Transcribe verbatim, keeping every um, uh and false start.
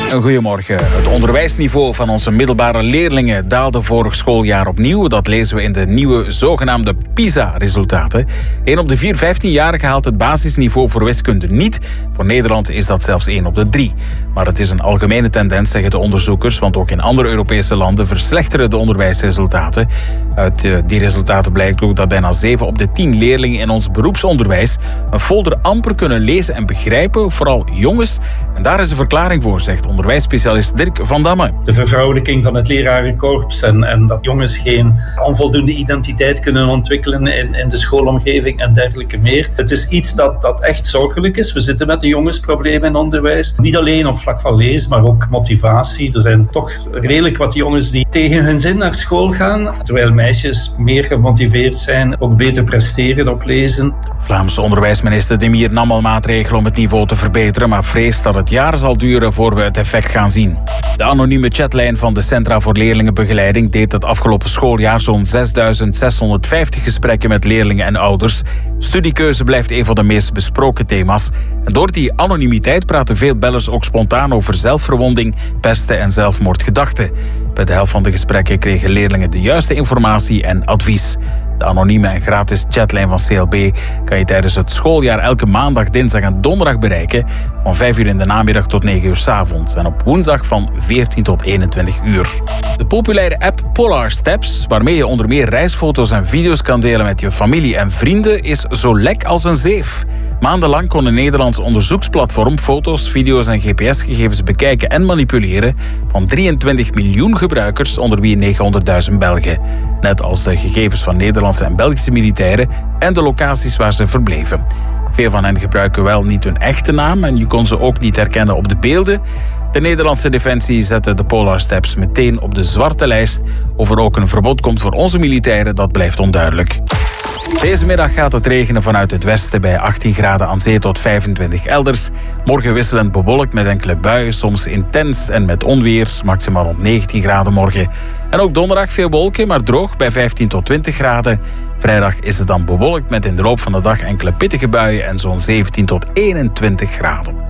Goedemorgen. Het onderwijsniveau van onze middelbare leerlingen daalde vorig schooljaar opnieuw. Dat lezen we in de nieuwe zogenaamde PISA-resultaten. één op de vier vijftienjarigen haalt het basisniveau voor wiskunde niet. Voor Nederland is dat zelfs één op de drie. Maar het is een algemene tendens, zeggen de onderzoekers, want ook in andere Europese landen verslechteren de onderwijsresultaten. Uit die resultaten blijkt ook dat bijna zeven op de tien leerlingen in ons beroepsonderwijs een folder amper kunnen lezen en begrijpen, vooral jongens. En daar is een verklaring voor, zegt onderwijsspecialist Dirk van Damme. De vervrouwelijking van het lerarenkorps en, en dat jongens geen onvoldoende identiteit kunnen ontwikkelen in, in de schoolomgeving en dergelijke meer. Het is iets dat, dat echt zorgelijk is. We zitten met een jongensprobleem in onderwijs. Niet alleen op vlak van lezen, maar ook motivatie. Er zijn toch redelijk wat jongens die tegen hun zin naar school gaan, terwijl meisjes meer gemotiveerd zijn, ook beter presteren op lezen. Vlaamse onderwijsminister De Mier nam al maatregelen om het niveau te verbeteren, maar vreest dat het jaren zal duren voor we het effect gaan zien. De anonieme chatlijn van de Centra voor Leerlingenbegeleiding deed het afgelopen schooljaar zo'n zesduizend zeshonderdvijftig gesprekken met leerlingen en ouders. Studiekeuze blijft een van de meest besproken thema's. En door die anonimiteit praten veel bellers ook spontaan over zelfverwonding, pesten en zelfmoordgedachten. Bij de helft van de gesprekken kregen leerlingen de juiste informatie en advies. De anonieme en gratis chatlijn van C L B kan je tijdens het schooljaar elke maandag, dinsdag en donderdag bereiken. Van vijf uur in de namiddag tot negen uur 's avonds. En op woensdag van veertien tot eenentwintig uur. De populaire app Polar Steps, waarmee je onder meer reisfoto's en video's kan delen met je familie en vrienden, is zo lek als een zeef. Maandenlang kon een Nederlands onderzoeksplatform foto's, video's en G P S-gegevens bekijken en manipuleren van drieëntwintig miljoen gebruikers, onder wie negenhonderdduizend Belgen. Net als de gegevens van Nederlandse en Belgische militairen en de locaties waar ze verbleven. Veel van hen gebruiken wel niet hun echte naam en je kon ze ook niet herkennen op de beelden. De Nederlandse Defensie zette de Polar Steps meteen op de zwarte lijst. Of er ook een verbod komt voor onze militairen, dat blijft onduidelijk. Deze middag gaat het regenen vanuit het westen bij achttien graden aan zee tot vijfentwintig elders. Morgen wisselend bewolkt met enkele buien, soms intens en met onweer, maximaal rond negentien graden morgen. En ook donderdag veel wolken, maar droog bij vijftien tot twintig graden. Vrijdag is het dan bewolkt met in de loop van de dag enkele pittige buien en zo'n zeventien tot eenentwintig graden.